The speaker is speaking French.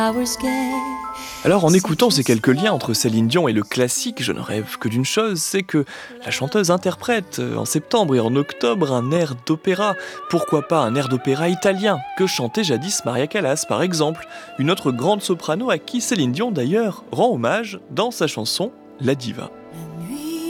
Alors en écoutant ces quelques liens entre Céline Dion et le classique, je ne rêve que d'une chose, c'est que la chanteuse interprète en septembre et en octobre un air d'opéra. Pourquoi pas un air d'opéra italien, que chantait jadis Maria Callas par exemple, une autre grande soprano à qui Céline Dion d'ailleurs rend hommage dans sa chanson La Diva.